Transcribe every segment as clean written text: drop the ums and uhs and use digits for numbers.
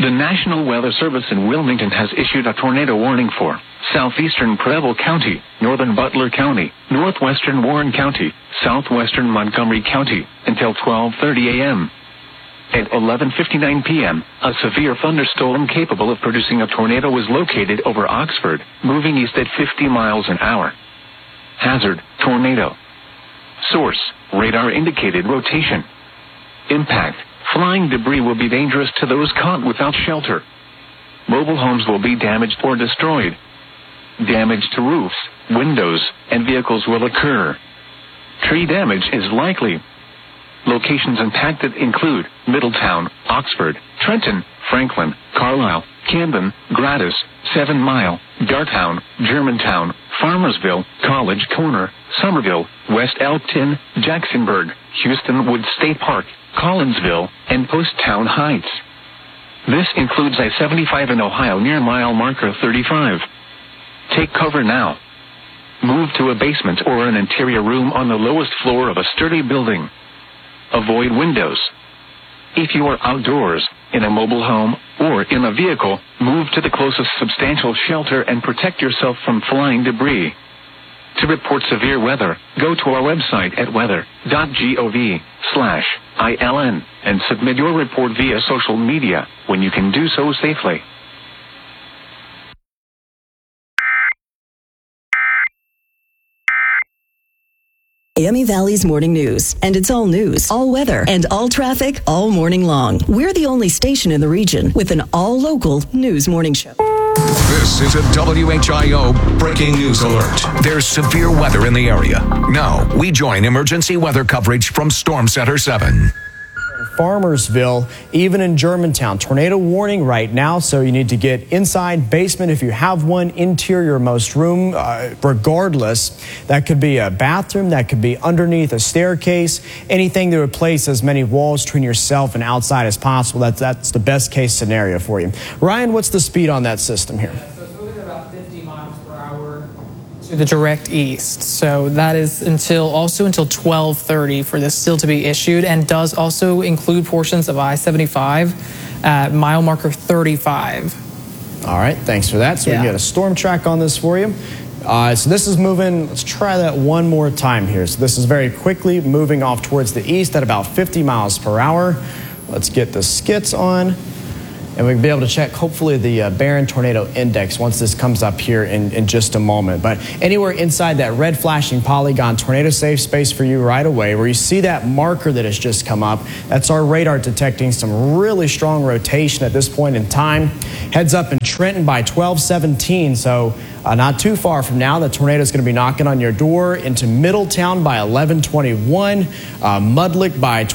The National Weather Service in Wilmington has issued a tornado warning for southeastern Preble County, northern Butler County, northwestern Warren County, southwestern Montgomery County, until 12:30 a.m. At 11:59 p.m., a severe thunderstorm capable of producing a tornado was located over Oxford, moving east at 50 miles an hour. Hazard, tornado. Source, radar indicated rotation. Impact, flying debris will be dangerous to those caught without shelter. Mobile homes will be damaged or destroyed. Damage to roofs, windows, and vehicles will occur. Tree damage is likely. Locations impacted include Middletown, Oxford, Trenton, Franklin, Carlisle, Camden, Grattis, 7 Mile, Dartown, Germantown, Farmersville, College Corner, Somerville, West Elkton, Jacksonburg, Houston Woods State Park, Collinsville, and Poasttown Heights. This includes I-75 in Ohio near mile marker 35. Take cover now. Move to a basement or an interior room on the lowest floor of a sturdy building. Avoid windows. If you are outdoors, in a mobile home, or in a vehicle, move to the closest substantial shelter and protect yourself from flying debris. To report severe weather, go to our website at weather.gov/ILN and submit your report via social media when you can do so safely. Miami Valley's morning news, and it's all news, all weather, and all traffic all morning long. We're the only station in the region with an all-local news morning show. This is a WHIO breaking news alert. There's severe weather in the area. Now, we join emergency weather coverage from Storm Center 7. Farmersville, even in Germantown. Tornado warning right now, so you need to get inside, basement if you have one, interior most room, regardless. That could be a bathroom, that could be underneath a staircase, anything that would place as many walls between yourself and outside as possible. That's the best case scenario for you. Ryan, what's the speed on that system here? So it's moving about 50 miles per hour to the direct east. So that is until 12:30 for this still to be issued, and does also include portions of I-75 at mile marker 35. All right, thanks for that. So we can get a storm track on this for you. So this is moving, let's try that one more time here. So this is very quickly moving off towards the east at about 50 miles per hour. Let's get the skits on. And we'll be able to check, hopefully, the Barron Tornado Index once this comes up here in just a moment. But anywhere inside that red flashing polygon, tornado safe space for you right away, where you see that marker that has just come up, that's our radar detecting some really strong rotation at this point in time. Heads up in Trenton by 12:17, so not too far from now, the tornado is going to be knocking on your door. Into Middletown by 11:21, Mudlick by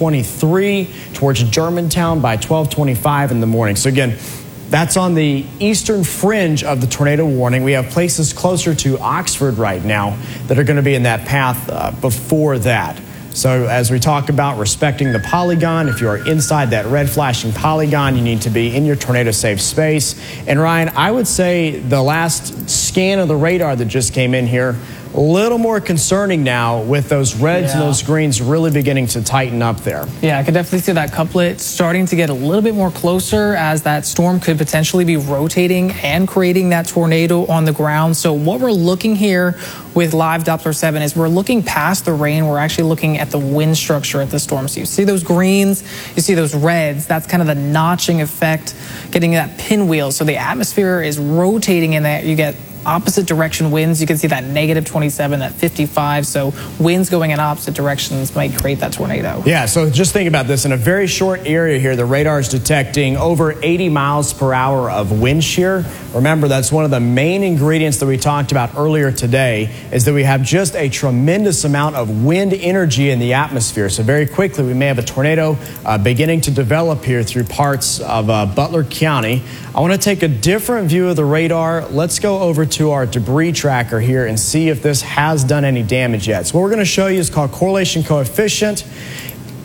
12:23, towards Germantown by 12:25 in the morning. So again, that's on the eastern fringe of the tornado warning. We have places closer to Oxford right now that are going to be in that path before that. So as we talk about respecting the polygon, if you are inside that red flashing polygon, you need to be in your tornado safe space. And Ryan, I would say the last scan of the radar that just came in here, a little more concerning now with those reds and those greens really beginning to tighten up there. Yeah, I could definitely see that couplet starting to get a little bit more closer, as that storm could potentially be rotating and creating that tornado on the ground. So what we're looking here with live Doppler 7 is we're looking past the rain. We're actually looking at the wind structure at the storm. So you see those greens, you see those reds. That's kind of the notching effect, getting that pinwheel. So the atmosphere is rotating in that. You get opposite direction winds. You can see that -27, that 55. So winds going in opposite directions might create that tornado. Yeah, so just think about this. In a very short area here, the radar is detecting over 80 miles per hour of wind shear. Remember, that's one of the main ingredients that we talked about earlier today, is that we have just a tremendous amount of wind energy in the atmosphere. So very quickly, we may have a tornado beginning to develop here through parts of Butler County. I want to take a different view of the radar. Let's go over to our debris tracker here and see if this has done any damage yet. So what we're going to show you is called correlation coefficient.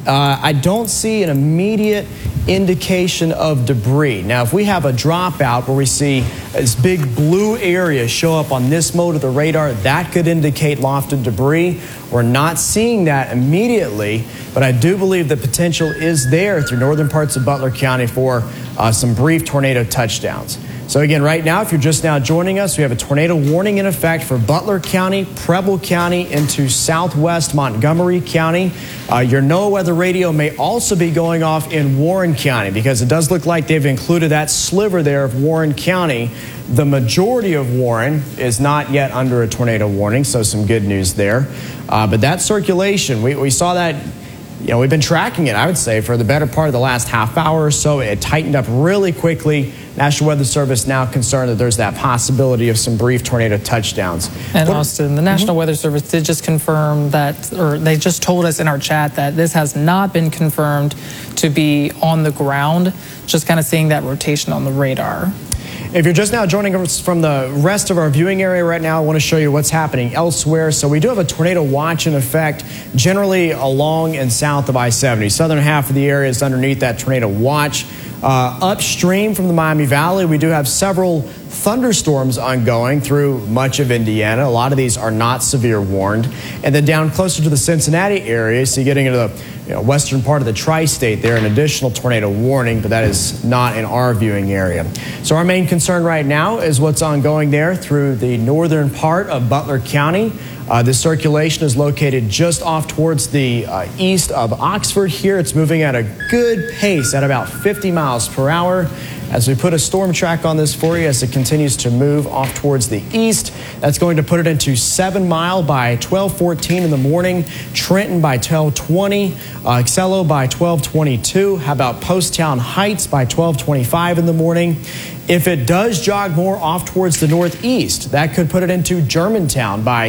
I don't see an immediate indication of debris. Now, if we have a dropout where we see this big blue area show up on this mode of the radar, that could indicate lofted debris. We're not seeing that immediately, but I do believe the potential is there through northern parts of Butler County for some brief tornado touchdowns. So again, right now, if you're just now joining us, we have a tornado warning in effect for Butler County, Preble County, into southwest Montgomery County. Your NOAA weather radio may also be going off in Warren County because it does look like they've included that sliver there of Warren County. The majority of Warren is not yet under a tornado warning, so some good news there. But that circulation, we saw that. We've been tracking it, I would say, for the better part of the last half hour or so. It tightened up really quickly. National Weather Service now concerned that there's that possibility of some brief tornado touchdowns. And Austin, the National Weather Service did just confirm that, or they just told us in our chat that this has not been confirmed to be on the ground, just kind of seeing that rotation on the radar. If you're just now joining us from the rest of our viewing area right now, I want to show you what's happening elsewhere. So we do have a tornado watch in effect generally along and south of I-70. Southern half of the area is underneath that tornado watch. Upstream from the Miami Valley, we do have several thunderstorms ongoing through much of Indiana. A lot of these are not severe warned. And then down closer to the Cincinnati area, so you're getting into the western part of the tri-state there, an additional tornado warning, but that is not in our viewing area. So our main concern right now is what's ongoing there through the northern part of Butler County. This circulation is located just off towards the east of Oxford here. It's moving at a good pace at about 50 miles per hour. As we put a storm track on this for you as it continues to move off towards the east, that's going to put it into 7 Mile by 12:14 in the morning, Trenton by 12:20, Excello by 12:22. How about Poasttown Heights by 12:25 in the morning? If it does jog more off towards the northeast, that could put it into Germantown by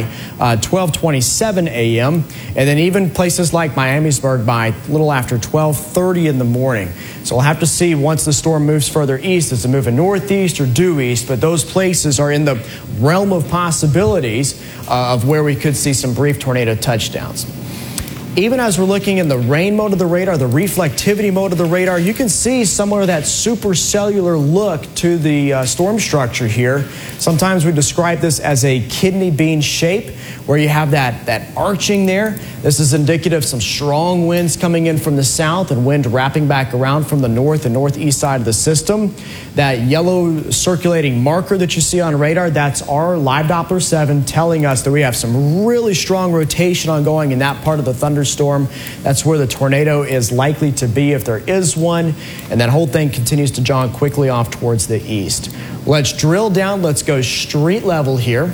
12:27 a.m. And then even places like Miamisburg by a little after 12:30 in the morning. So we'll have to see once the storm moves further east, is it moving northeast or due east, but those places are in the realm of possibilities of where we could see some brief tornado touchdowns. Even as we're looking in the rain mode of the radar, the reflectivity mode of the radar, you can see somewhere that supercellular look to the storm structure here. Sometimes we describe this as a kidney bean shape, where you have that arching there. This is indicative of some strong winds coming in from the south and wind wrapping back around from the north and northeast side of the system. That yellow circulating marker that you see on radar, that's our Live Doppler 7 telling us that we have some really strong rotation ongoing in that part of the thunderstorm. That's where the tornado is likely to be if there is one. And that whole thing continues to jog quickly off towards the east. Let's drill down. Let's go street level here.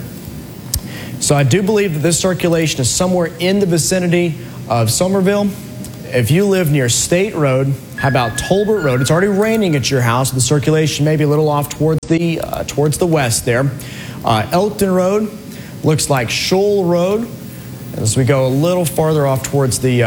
So I do believe that this circulation is somewhere in the vicinity of Somerville. If you live near State Road, how about Tolbert Road? It's already raining at your house. The circulation may be a little off towards the west there. Elkton Road looks like Shoal Road. As we go a little farther off towards the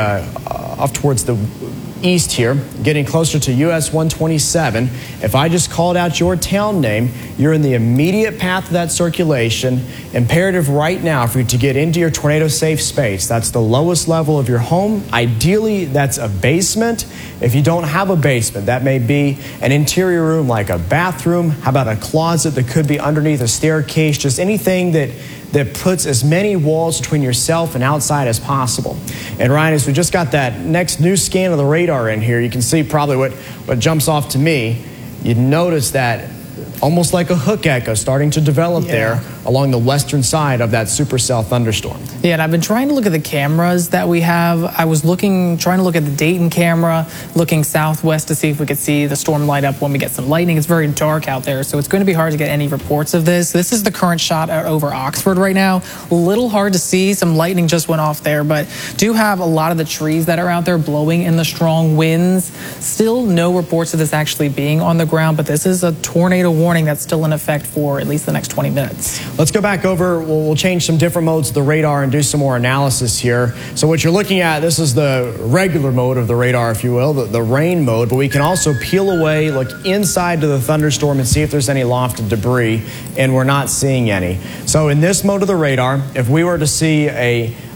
east here, getting closer to US 127. If I just called out your town name, you're in the immediate path of that circulation. Imperative right now for you to get into your tornado safe space. That's the lowest level of your home. Ideally, that's a basement. If you don't have a basement, that may be an interior room like a bathroom. How about a closet that could be underneath a staircase? Just anything that puts as many walls between yourself and outside as possible. And Ryan, as we just got that next new scan of the radar in here, you can see probably what jumps off to me. You'd notice that almost like a hook echo starting to develop there along the western side of that supercell thunderstorm. Yeah, and I've been trying to look at the cameras that we have. I was trying to look at the Dayton camera, looking southwest to see if we could see the storm light up when we get some lightning. It's very dark out there, so it's going to be hard to get any reports of this. This is the current shot over Oxford right now. A little hard to see. Some lightning just went off there, but do have a lot of the trees that are out there blowing in the strong winds. Still no reports of this actually being on the ground, but this is a tornado warning that's still in effect for at least the next 20 minutes. Let's go back over. We'll change some different modes of the radar and do some more analysis here. So what you're looking at, this is the regular mode of the radar, if you will, the rain mode, but we can also peel away, look inside to the thunderstorm and see if there's any lofted debris, and we're not seeing any. So in this mode of the radar, if we were to see a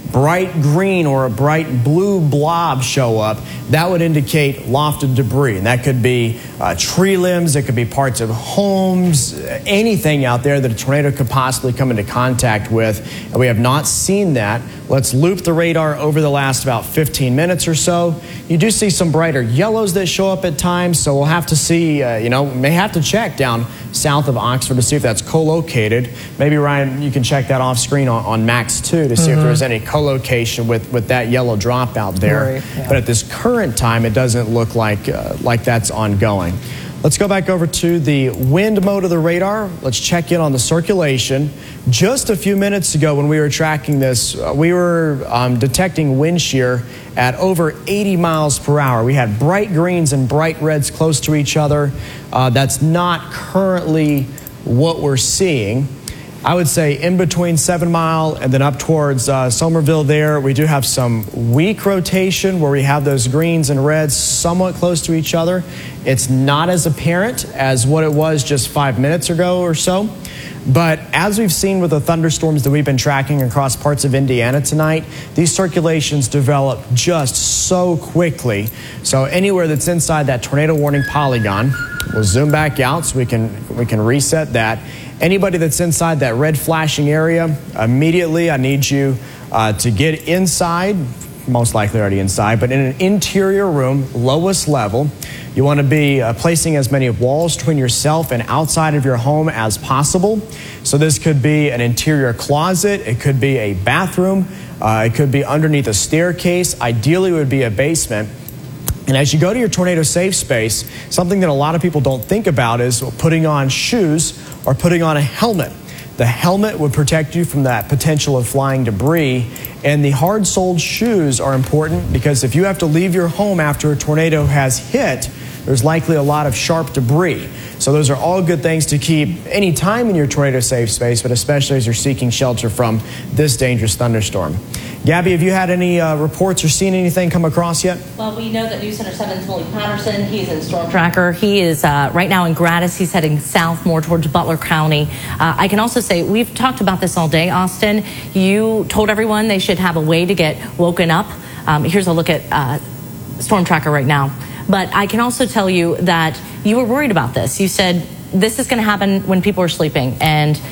bright green or a bright blue blob show up, that would indicate lofted debris. And that could be tree limbs, it could be parts of homes, anything out there that a tornado could possibly come into contact with. And we have not seen that. Let's loop the radar over the last about 15 minutes or so. You do see some brighter yellows that show up at times, so we'll have to see, may have to check down south of Oxford to see if that's co-located. Maybe, Ryan, you can check that off screen on Max 2 to see if there's any co-location with that yellow drop out there. Right, yeah. But at this current time, it doesn't look like that's ongoing. Let's go back over to the wind mode of the radar. Let's check in on the circulation. Just a few minutes ago when we were tracking this, we were detecting wind shear at over 80 miles per hour. We had bright greens and bright reds close to each other. That's not currently what we're seeing. I would say in between 7 Mile and then up towards Somerville there, we do have some weak rotation where we have those greens and reds somewhat close to each other. It's not as apparent as what it was just 5 minutes ago or so. But as we've seen with the thunderstorms that we've been tracking across parts of Indiana tonight, these circulations develop just so quickly. So anywhere that's inside that tornado warning polygon, we'll zoom back out so we can reset that. Anybody that's inside that red flashing area, immediately I need you to get inside, most likely already inside, but in an interior room, lowest level. You want to be placing as many walls between yourself and outside of your home as possible. So this could be an interior closet, it could be a bathroom, it could be underneath a staircase. Ideally it would be a basement. And as you go to your tornado safe space, something that a lot of people don't think about is putting on shoes or putting on a helmet. The helmet would protect you from that potential of flying debris, and the hard-soled shoes are important because if you have to leave your home after a tornado has hit, there's likely a lot of sharp debris. So those are all good things to keep any time in your tornado safe space, but especially as you're seeking shelter from this dangerous thunderstorm. Gabby, have you had any reports or seen anything come across yet? Well, we know that News Center 7's Willie Patterson, he's in Storm Tracker. He is right now in Gratis. He's heading south more towards Butler County. I can also say we've talked about this all day, Austin. You told everyone they should have a way to get woken up. Here's a look at Storm Tracker right now. But I can also tell you that you were worried about this. You said this is going to happen when people are sleeping, and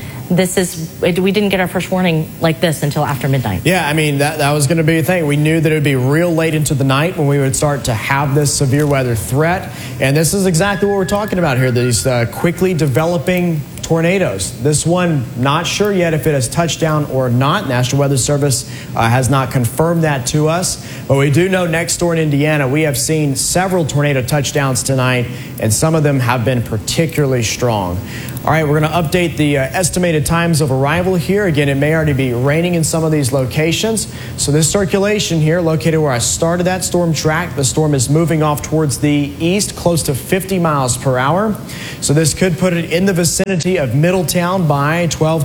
we didn't get our first warning like this until after midnight. Yeah, I mean, that was going to be a thing. We knew that it would be real late into the night when we would start to have this severe weather threat. And this is exactly what we're talking about here, these quickly developing tornadoes. This one, not sure yet if it has touched down or not. National Weather Service has not confirmed that to us. But we do know next door in Indiana, we have seen several tornado touchdowns tonight, and some of them have been particularly strong. All right, we're going to update the estimated times of arrival here. Again, it may already be raining in some of these locations. So this circulation here, located where I started that storm track, the storm is moving off towards the east, close to 50 miles per hour. So this could put it in the vicinity of Middletown by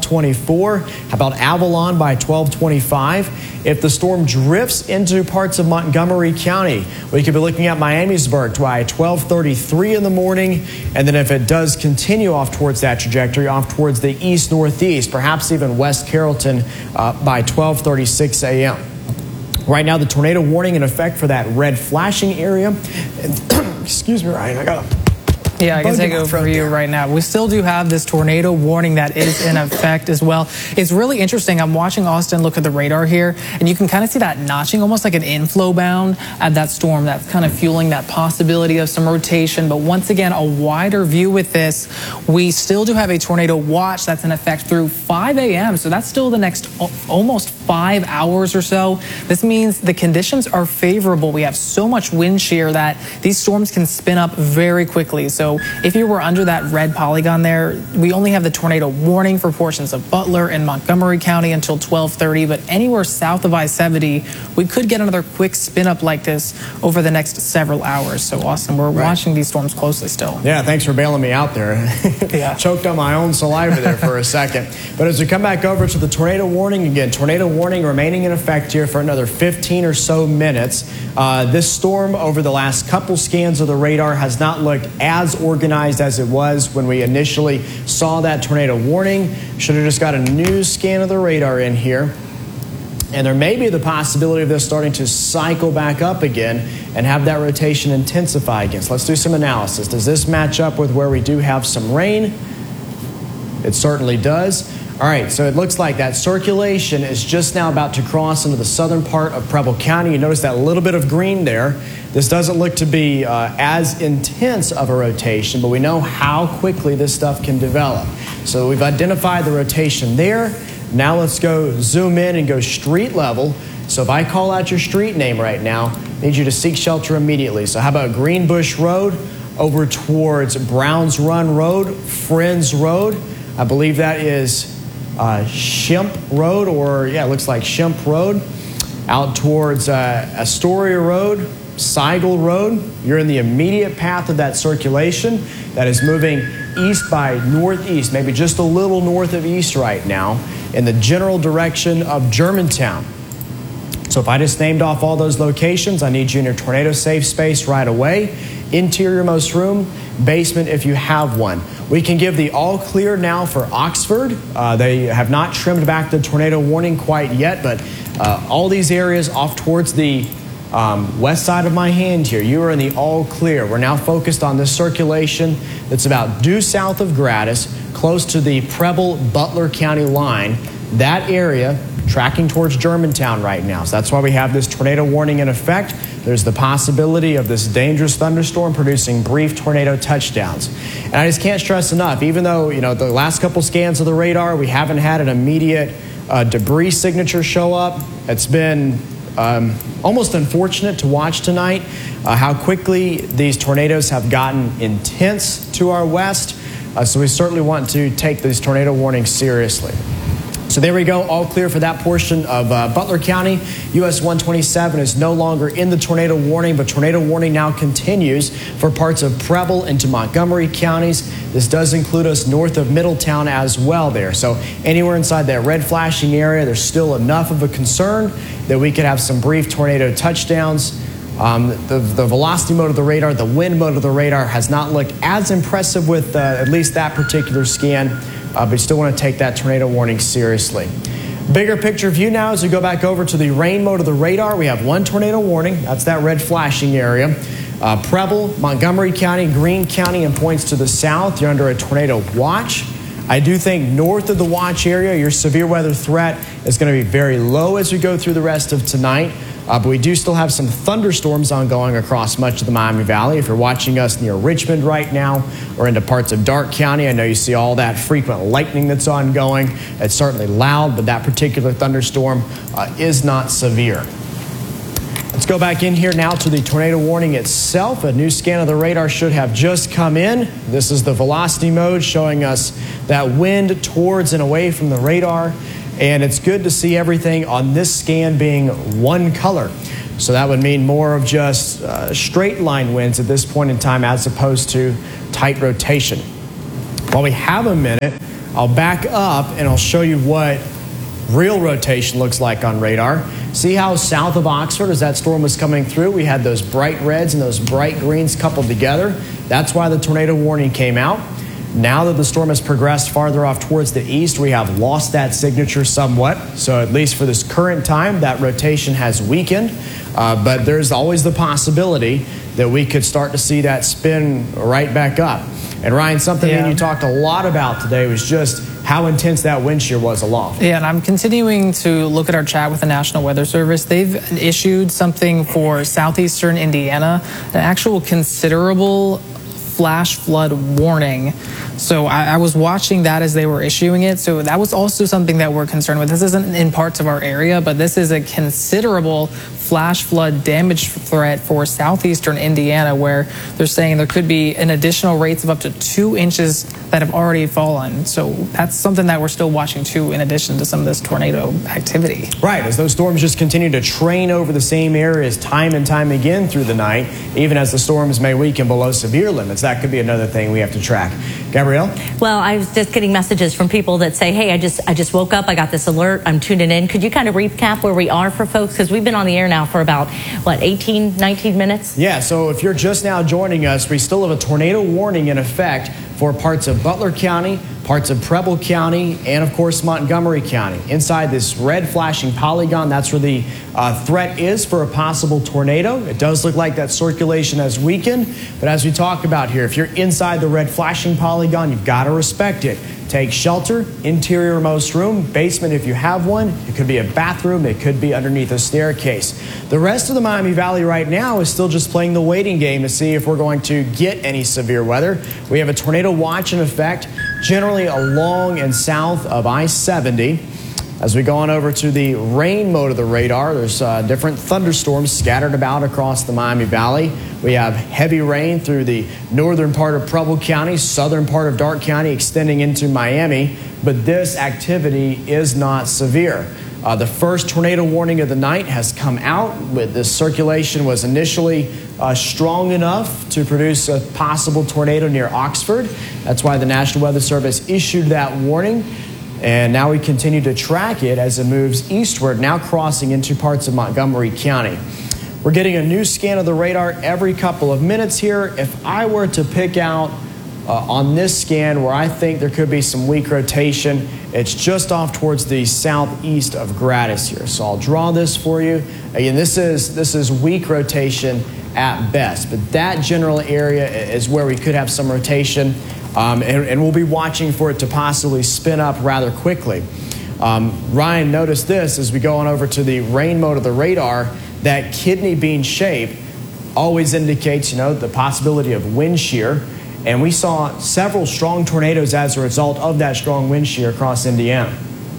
1224. How about Avalon by 1225? If the storm drifts into parts of Montgomery County, we could be looking at Miamisburg by 1233 in the morning. And then if it does continue off towards that trajectory, off towards the east-northeast, perhaps even West Carrollton by 1236 a.m. Right now, the tornado warning in effect for that red flashing area. Excuse me, Ryan, I got a Yeah, I can take over for you right now. We still do have this tornado warning that is in effect as well. It's really interesting. I'm watching Austin look at the radar here, and you can kind of see that notching, almost like an inflow bound at that storm. That's kind of fueling that possibility of some rotation. But once again, a wider view with this. We still do have a tornado watch that's in effect through 5 a.m. So that's still the next almost 5 hours or so. This means the conditions are favorable. We have so much wind shear that these storms can spin up very quickly. So if you were under that red polygon there, we only have the tornado warning for portions of Butler and Montgomery County until 12:30, but anywhere south of I-70, we could get another quick spin up like this over the next several hours. So Austin, we're watching these storms closely still. Yeah, thanks for bailing me out there. Yeah. Choked on my own saliva there for a second. But as we come back over to the tornado warning, again, tornado warning remaining in effect here for another 15 or so minutes. This storm over the last couple scans of the radar has not looked as organized as it was when we initially saw that tornado warning. Should have just got a new scan of the radar in here. And there may be the possibility of this starting to cycle back up again and have that rotation intensify again. So let's do some analysis. Does this match up with where we do have some rain? It certainly does. All right, so it looks like that circulation is just now about to cross into the southern part of Preble County. You notice that little bit of green there. This doesn't look to be as intense of a rotation, but we know how quickly this stuff can develop. So we've identified the rotation there. Now let's go zoom in and go street level. So if I call out your street name right now, I need you to seek shelter immediately. So how about Greenbush Road over towards Browns Run Road, Friends Road? I believe that is Shemp Road, or yeah, it looks like Shemp Road. Out towards Astoria Road, Seigel Road. You're in the immediate path of that circulation that is moving east by northeast, maybe just a little north of east right now, in the general direction of Germantown. So if I just named off all those locations, I need you in your tornado safe space right away. Interior-most room, basement if you have one. We can give the all clear now for Oxford. They have not trimmed back the tornado warning quite yet, but all these areas off towards the west side of my hand here, you are in the all clear. We're now focused on this circulation that's about due south of Gratis, close to the Preble-Butler County line. That area tracking towards Germantown right now. So that's why we have this tornado warning in effect. There's the possibility of this dangerous thunderstorm producing brief tornado touchdowns. And I just can't stress enough, even though, you know, the last couple scans of the radar, we haven't had an immediate debris signature show up. It's been almost unfortunate to watch tonight how quickly these tornadoes have gotten intense to our west. So we certainly want to take these tornado warnings seriously. So there we go, all clear for that portion of Butler County. US 127 is no longer in the tornado warning, but tornado warning now continues for parts of Preble into Montgomery counties. This does include us north of Middletown as well there. So anywhere inside that red flashing area, there's still enough of a concern that we could have some brief tornado touchdowns. The velocity mode of the radar, the wind mode of the radar has not looked as impressive with at least that particular scan. But you still want to take that tornado warning seriously. Bigger picture view now as we go back over to the rain mode of the radar. We have one tornado warning. That's that red flashing area. Preble, Montgomery County, Greene County, and points to the south. You're under a tornado watch. I do think north of the watch area, your severe weather threat is going to be very low as we go through the rest of tonight. But we do still have some thunderstorms ongoing across much of the Miami Valley. If you're watching us near Richmond right now or into parts of Darke County, I know you see all that frequent lightning that's ongoing. It's certainly loud, but that particular thunderstorm is not severe. Let's go back in here now to the tornado warning itself. A new scan of the radar should have just come in. This is the velocity mode showing us that wind towards and away from the radar. And it's good to see everything on this scan being one color. So that would mean more of just straight line winds at this point in time as opposed to tight rotation. While we have a minute, I'll back up and I'll show you what real rotation looks like on radar. See how south of Oxford, as that storm was coming through, we had those bright reds and those bright greens coupled together. That's why the tornado warning came out. Now that the storm has progressed farther off towards the east, we have lost that signature somewhat. So at least for this current time, that rotation has weakened. But there's always the possibility that we could start to see that spin right back up. And Ryan, something that you talked a lot about today was just how intense that wind shear was aloft. Yeah, and I'm continuing to look at our chat with the National Weather Service. They've issued something for southeastern Indiana, an actual considerable flash flood warning. So I was watching that as they were issuing it. So that was also something that we're concerned with. This isn't in parts of our area, but this is a considerable flash flood damage threat for southeastern Indiana, where they're saying there could be an additional rates of up to 2 inches that have already fallen. So that's something that we're still watching too, in addition to some of this tornado activity. Right, as those storms just continue to train over the same areas time and time again through the night, even as the storms may weaken below severe limits, that could be another thing we have to track. Gabrielle? Well, I was just getting messages from people that say, hey, I just woke up, I got this alert, I'm tuning in. Could you kind of recap where we are for folks? Because we've been on the air now for about, 18, 19 minutes? Yeah, so if you're just now joining us, we still have a tornado warning in effect for parts of Butler County, parts of Preble County, and of course Montgomery County. Inside this red flashing polygon, that's where the threat is for a possible tornado. It does look like that circulation has weakened, but as we talk about here, if you're inside the red flashing polygon, you've got to respect it. Take shelter, interior most room, basement if you have one. It could be a bathroom, it could be underneath a staircase. The rest of the Miami Valley right now is still just playing the waiting game to see if we're going to get any severe weather. We have a tornado watch in effect, generally along and south of I-70. As we go on over to the rain mode of the radar, there's different thunderstorms scattered about across the Miami Valley. We have heavy rain through the northern part of Preble County, southern part of Darke County, extending into Miami, but this activity is not severe. The first tornado warning of the night has come out. This circulation was initially strong enough to produce a possible tornado near Oxford. That's why the National Weather Service issued that warning. And now we continue to track it as it moves eastward, now crossing into parts of Montgomery County. We're getting a new scan of the radar every couple of minutes here. If I were to pick out on this scan where I think there could be some weak rotation, it's just off towards the southeast of Gratis here. So I'll draw this for you. Again, this is weak rotation at best, but that general area is where we could have some rotation. And we'll be watching for it to possibly spin up rather quickly. Ryan, notice this as we go on over to the rain mode of the radar, that kidney bean shape always indicates, the possibility of wind shear. And we saw several strong tornadoes as a result of that strong wind shear across Indiana.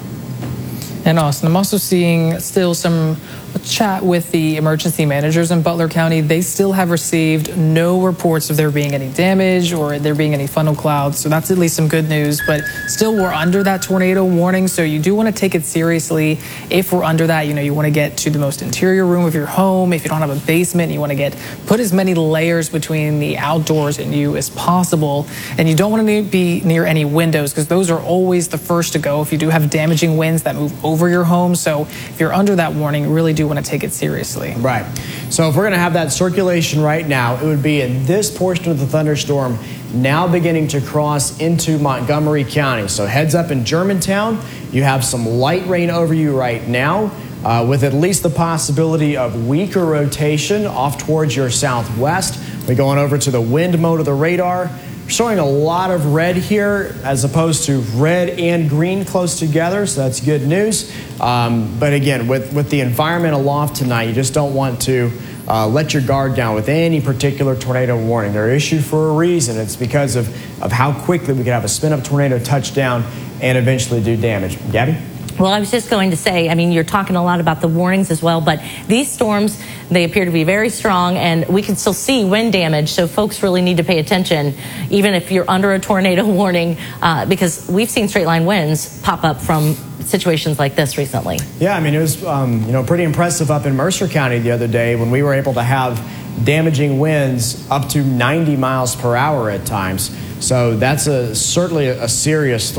And Austin, I'm also seeing still some chat with the emergency managers in Butler County. They still have received no reports of there being any damage or there being any funnel clouds. So that's at least some good news. But still, we're under that tornado warning. So you do want to take it seriously. If we're under that, you want to get to the most interior room of your home. If you don't have a basement, you want to put as many layers between the outdoors and you as possible. And you don't want to be near any windows because those are always the first to go if you do have damaging winds that move over your home. So if you're under that warning, really do want to take it seriously. Right. So if we're going to have that circulation right now, it would be in this portion of the thunderstorm now beginning to cross into Montgomery County. So heads up in Germantown, you have some light rain over you right now with at least the possibility of weaker rotation off towards your southwest. We go on over to the wind mode of the radar. Showing a lot of red here as opposed to red and green close together, so that's good news. But again, with the environment aloft tonight, you just don't want to let your guard down with any particular tornado warning. They're issued for a reason. It's because of how quickly we could have a spin-up tornado touch down and eventually do damage. Gabby? Well, I was just going to say, you're talking a lot about the warnings as well, but these storms, they appear to be very strong, and we can still see wind damage, so folks really need to pay attention, even if you're under a tornado warning, because we've seen straight-line winds pop up from situations like this recently. Yeah, it was pretty impressive up in Mercer County the other day when we were able to have damaging winds up to 90 miles per hour at times. So that's certainly a serious threat.